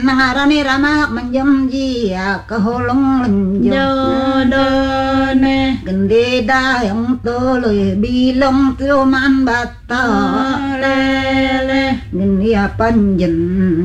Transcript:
nangarani ramak menjem jia keholong lenjong done gende dayong toloy bilong tuman bata lele genia panjen